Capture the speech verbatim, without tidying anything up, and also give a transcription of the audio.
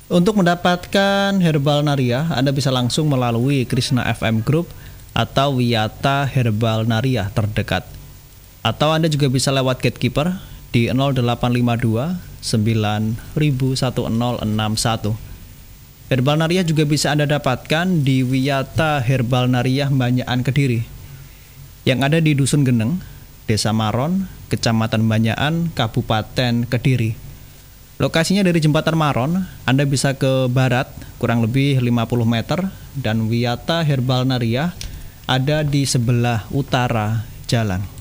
Untuk mendapatkan Herbal Naria, Anda bisa langsung melalui Krishna F M Group atau Wiyata Herbal Naria terdekat. Atau Anda juga bisa lewat gatekeeper di nol delapan lima dua sembilan satu nol enam satu. Herbal Naria juga bisa Anda dapatkan di Wiyata Herbal Naria Banyakan Kediri yang ada di Dusun Geneng, Desa Maron, Kecamatan Banyakan, Kabupaten Kediri. Lokasinya dari Jembatan Maron, Anda bisa ke barat kurang lebih lima puluh meter dan Wiyata Herbal Naria ada di sebelah utara jalan.